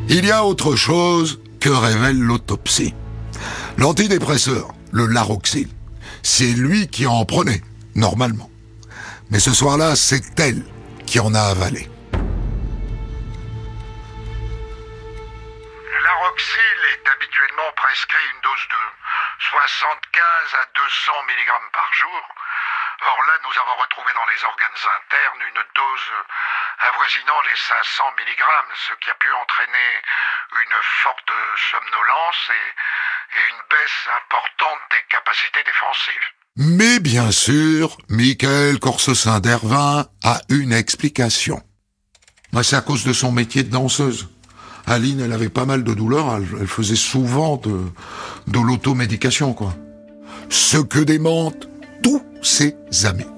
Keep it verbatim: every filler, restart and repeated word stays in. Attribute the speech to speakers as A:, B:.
A: Il y a autre chose que révèle l'autopsie. L'antidépresseur, le Laroxyl, c'est lui qui en prenait, normalement. Mais ce soir-là, c'est elle qui en a avalé.
B: Le Laroxyl est habituellement prescrit une dose de soixante-quinze à deux cents milligrammes par jour. Or là, nous avons retrouvé dans les organes internes une dose avoisinant les cinq cents milligrammes, ce qui a pu entraîner une forte somnolence et, et une baisse importante des capacités défensives.
A: Mais bien sûr, Michael Corsecin-Dervin a une explication. Bah, c'est à cause de son métier de danseuse. Aline, elle avait pas mal de douleurs, elle, elle faisait souvent de, de l'automédication, quoi. Ce que démentent tous ses amis.